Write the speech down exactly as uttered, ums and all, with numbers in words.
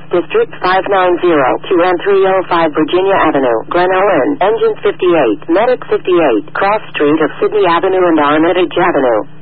District five nine zero, Q N three oh five Virginia Avenue, Glen Ellen, Engine fifty-eight, Medic fifty-eight, Cross Street of Sydney Avenue and Armitage Avenue.